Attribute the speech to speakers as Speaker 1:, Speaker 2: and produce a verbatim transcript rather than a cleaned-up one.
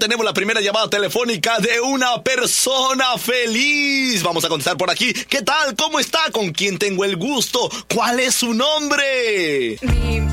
Speaker 1: tenemos la primera llamada telefónica de una persona feliz. Vamos a contestar por aquí. ¿Qué tal? ¿Cómo está? ¿Con quién tengo el gusto? ¿Cuál es su nombre?
Speaker 2: Mi